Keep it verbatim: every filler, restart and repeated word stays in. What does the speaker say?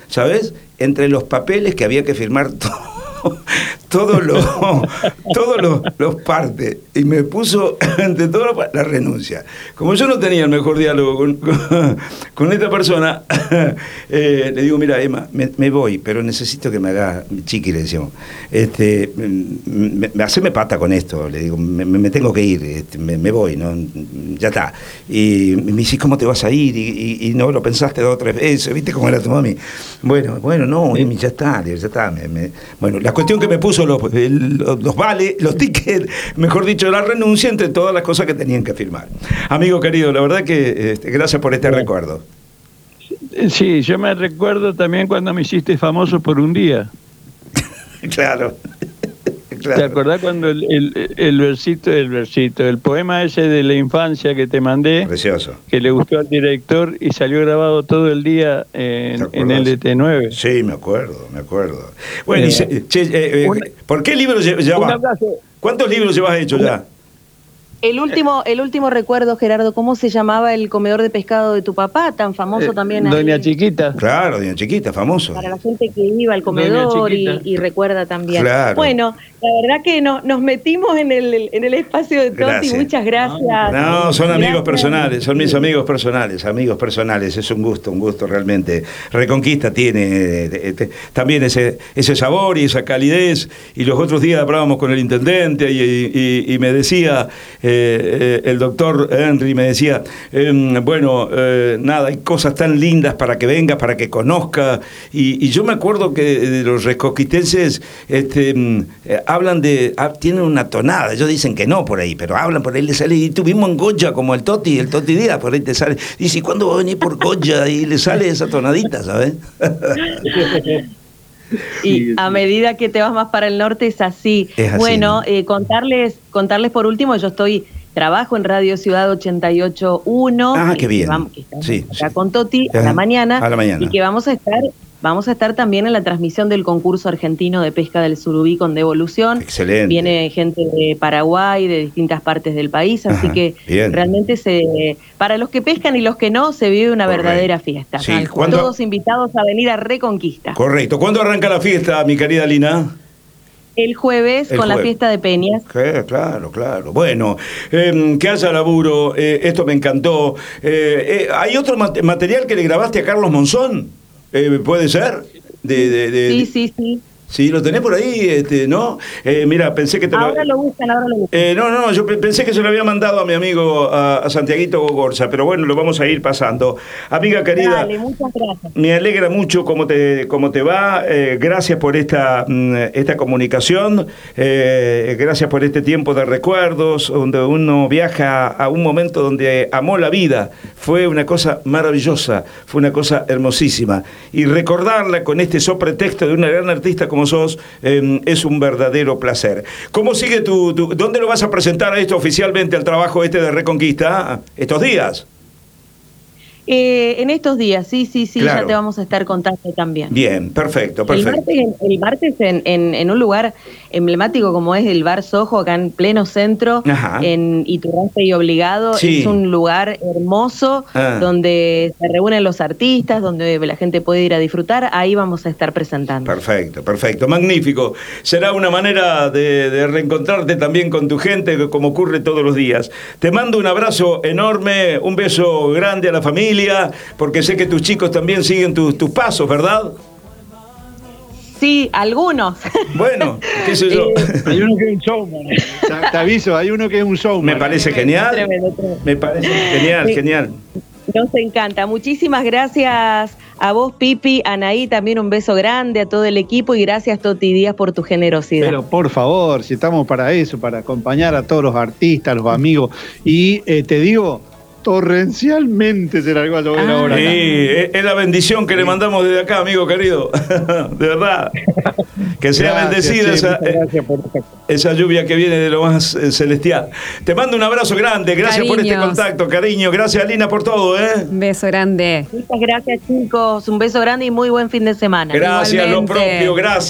¿sabes? Entre los papeles que había que firmar todo. Todos los todos los, los partes, y me puso ante todo la renuncia. Como yo no tenía el mejor diálogo con, con, con esta persona, eh, le digo, mira, Emma, me, me voy, pero necesito que me haga chiqui, le decíamos, este, me, me, haceme pata con esto, le digo, me, me tengo que ir, este, me, me voy, ¿no? Ya está. Y me dice, ¿cómo te vas a ir? Y, y, y no lo pensaste dos o tres veces, ¿viste cómo era tu mami? Bueno, bueno, no, Emi, ya está, ya está. Me, me, bueno, la cuestión que me puso los, los, los vales, los tickets, mejor dicho, la renuncia entre todas las cosas que tenían que firmar. Amigo querido, la verdad que este, gracias por este recuerdo. Sí, yo me recuerdo también cuando me hiciste famoso por un día. Claro. Claro. ¿Te acordás cuando el, el, el versito, el versito, el poema ese de la infancia que te mandé? Precioso. Que le gustó al director y salió grabado todo el día en, en L T nueve. Sí, me acuerdo, me acuerdo. Bueno, eh, y se, che, eh, eh, ¿por qué libros llevas? ¿Cuántos libros llevas hecho ya? El último, el último recuerdo, Gerardo, ¿cómo se llamaba el comedor de pescado de tu papá? Tan famoso eh, también. Doña ahí. Chiquita. Claro, Doña Chiquita, famoso. Para la gente que iba al comedor y, y recuerda también. Claro. Bueno, la verdad que no, nos metimos en el, en el espacio de Toti, muchas gracias. No, son gracias. amigos personales, son mis amigos personales, amigos personales, es un gusto, un gusto realmente. Reconquista tiene eh, eh, también ese, ese sabor y esa calidez, y los otros días hablábamos con el intendente y, y, y me decía... Eh, eh, el doctor Henry me decía, eh, bueno, eh, nada, hay cosas tan lindas para que vengas, para que conozca, y, y yo me acuerdo que de los reconquistenses este, eh, hablan de, ah, tienen una tonada, ellos dicen que no por ahí, pero hablan por ahí, le sale, y tuvimos en Goya como el Toti, el Toti Díaz, por ahí te sale, dice, ¿y cuándo va a venir por Goya? Y le sale esa tonadita, ¿sabes? Y a medida que te vas más para el norte es así. Es así. Bueno, eh, contarles, contarles por último, yo estoy, trabajo en Radio Ciudad ochenta y ocho punto uno. Ah, qué bien. Que vamos, que estamos sí, acá sí. con Toti a la mañana. A la mañana. Y que vamos a estar, vamos a estar también en la transmisión del concurso argentino de pesca del surubí con devolución. Excelente. Viene gente de Paraguay, de distintas partes del país, así Ajá, que bien. Realmente se, para los que pescan y los que no, se vive una Correcto. Verdadera fiesta. Sí. Todos invitados a venir a Reconquista. Correcto. ¿Cuándo arranca la fiesta, mi querida Lina? El jueves el con jueves. La fiesta de Peñas. Claro, claro. Bueno, eh, que haya laburo, eh, esto me encantó. Eh, eh, ¿Hay otro mat- material que le grabaste a Carlos Monzón? Eh, ¿Puede ser? De, de, de, sí, sí, sí. Sí, lo tenés por ahí, este, ¿no? Eh, mira, pensé que te ahora lo... lo buscan, ahora lo buscan. Eh, no, no, yo pensé que se lo había mandado a mi amigo, a, a Santiaguito Gogorza, pero bueno, lo vamos a ir pasando. Amiga querida, Dale, muchas gracias. Me alegra mucho cómo te, cómo te va, eh, gracias por esta, esta comunicación, eh, gracias por este tiempo de recuerdos, donde uno viaja a un momento donde amó la vida, fue una cosa maravillosa, fue una cosa hermosísima, y recordarla con este sopretexto de una gran artista como como sos, eh, es un verdadero placer. ¿Cómo sigue tu, tu... ¿Dónde lo vas a presentar a esto oficialmente, al trabajo este de Reconquista? ¿Estos días? Eh, en estos días, sí, sí, sí, claro. Ya te vamos a estar contando también. Bien, perfecto, perfecto. El martes, el martes en, en, en un lugar emblemático como es el Bar Sojo, acá en pleno centro, Ajá. en Iturraspe y Obligado, sí. Es un lugar hermoso, ah. donde se reúnen los artistas, donde la gente puede ir a disfrutar, ahí vamos a estar presentando. Perfecto, perfecto, magnífico. Será una manera de, de reencontrarte también con tu gente, como ocurre todos los días. Te mando un abrazo enorme, un beso grande a la familia, porque sé que tus chicos también siguen tus, tus pasos, ¿verdad? Sí, algunos. Bueno, qué sé yo. Hay uno que es un showman. Te aviso, hay uno que es un showman. Me parece genial. Tremendo, tremendo. Me parece genial, sí. genial. Nos encanta. Muchísimas gracias a vos, Pipi, Anaí, también un beso grande a todo el equipo y gracias, Toti Díaz, por tu generosidad. Pero por favor, si estamos para eso, para acompañar a todos los artistas, los amigos. Y eh, te digo... torrencialmente se largó a llover ah, ahora. Sí, es, es la bendición que sí. le mandamos desde acá, amigo querido. De verdad. Que sea gracias, bendecida sí, esa, esa lluvia que viene de lo más eh, celestial. Te mando un abrazo grande. Gracias Cariños. Por este contacto, cariño. Gracias, Alina, por todo. ¿eh? Un beso grande. Muchas gracias, chicos. Un beso grande y muy buen fin de semana. Gracias, Igualmente. Lo propio. Gracias.